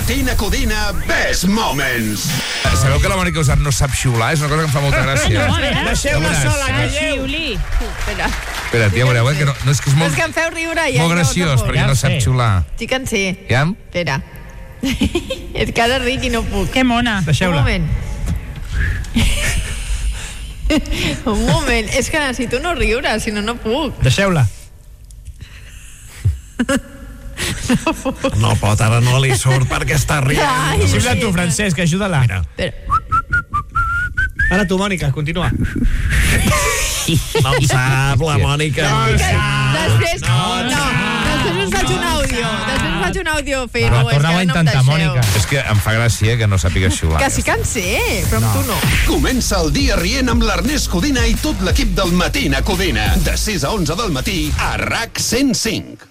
Matina Codina Best Moments. Sabeu que la Mònica Usart no sap xiular? És una cosa que em fa molta gràcia. Deixeu-la sola, calleu. Espera, tia, veureu, que no és que és molt... És que em feu riure ja. Molt graciós, perquè no sap xiular. Sí que en sé. Ja? Espera. És que ara ric i no puc. Que mona. Un moment. Un moment. És que necessito no riure, si no, no puc. Deixeu-la. No pot, ara no li surt perquè està rient. Sisplau tu, Francesc, ajuda-la. Ara tu, Mònica, continua. No en sap, la Mònica. Després us faig un àudio. Després us faig un àudio fent-ho. Torna-ho a intentar, Mònica. És que em fa gràcia que no sàpiga xiular. Que sí que en sé, però amb tu no. Comença el dia rient amb l'Ernest Codina i tot l'equip del Matina Codina. De 6 a 11 del matí a RAC 105.